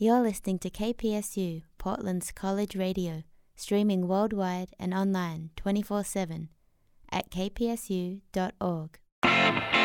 You're listening to KPSU, Portland's college radio, streaming worldwide and online 24/7 at kpsu.org.